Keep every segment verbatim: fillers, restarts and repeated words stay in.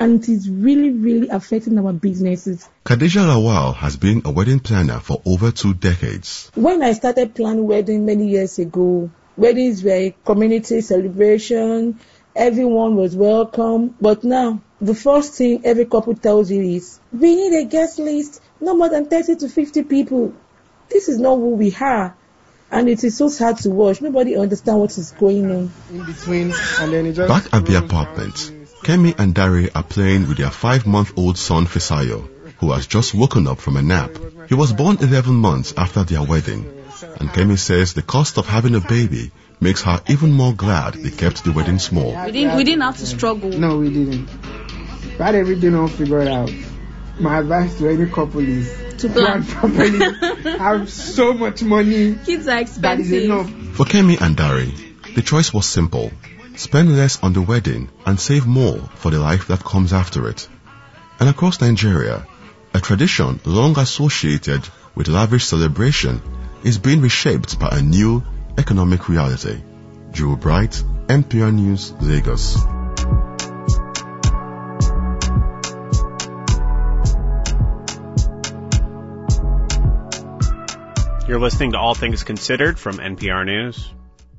and it is really, really affecting our businesses. Khadija Lawal has been a wedding planner for over two decades. When I started planning wedding many years ago, weddings were a community celebration, everyone was welcome, but now the first thing every couple tells you is, we need a guest list, no more than thirty to fifty people. This is not who we are. And it is so sad to watch. Nobody understands what is going on. In between, and then it just Back at the apartment, Kemi and Dari are playing with their five-month-old son Fisayo, who has just woken up from a nap. He was born eleven months after their wedding, and Kemi says the cost of having a baby makes her even more glad they kept the wedding small. We didn't, we didn't have to struggle. No, we didn't. We had everything all figured out. My advice to any couple is to plan properly. Have so much money. Kids are expensive. That is enough. For Kemi and Dari, the choice was simple. Spend less on the wedding and save more for the life that comes after it. And across Nigeria, a tradition long associated with lavish celebration is being reshaped by a new economic reality. Joe Bright, N P R News, Lagos. You're listening to All Things Considered from N P R News.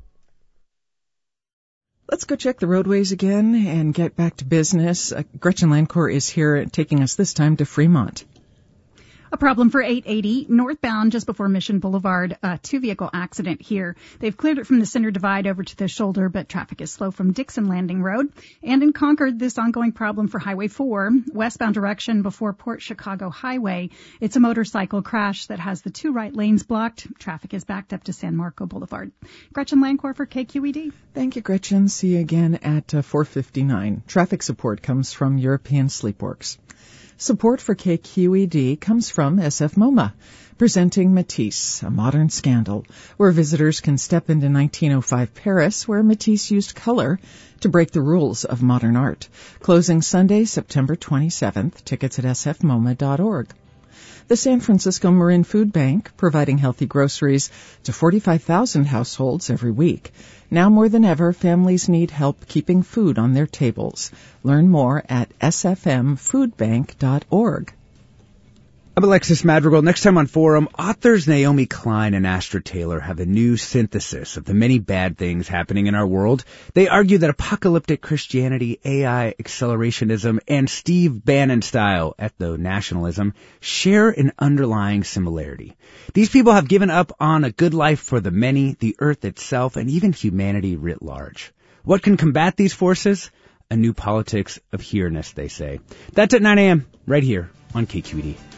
Let's go check the roadways again and get back to business. Uh, Gretchen Lancourt is here taking us this time to Fremont. A problem for eight eighty northbound just before Mission Boulevard. A two-vehicle accident here. They've cleared it from the center divide over to the shoulder, but traffic is slow from Dixon Landing Road. And in Concord, this ongoing problem for Highway four, westbound direction before Port Chicago Highway. It's a motorcycle crash that has the two right lanes blocked. Traffic is backed up to San Marco Boulevard. Gretchen Lancourt for K Q E D. Thank you, Gretchen. See you again at uh, four fifty-nine. Traffic support comes from European Sleepworks. Support for K Q E D comes from S F MoMA, presenting Matisse, a modern scandal, where visitors can step into nineteen oh five Paris, where Matisse used color to break the rules of modern art. Closing Sunday, September twenty-seventh. Tickets at s f moma dot org. The San Francisco Marin Food Bank, providing healthy groceries to forty-five thousand households every week. Now more than ever, families need help keeping food on their tables. Learn more at s f m food bank dot org. I'm Alexis Madrigal. Next time on Forum, authors Naomi Klein and Astra Taylor have a new synthesis of the many bad things happening in our world. They argue that apocalyptic Christianity, A I accelerationism, and Steve Bannon-style ethno-nationalism share an underlying similarity. These people have given up on a good life for the many, the earth itself, and even humanity writ large. What can combat these forces? A new politics of here-ness, they say. That's at nine a.m. right here on K Q E D.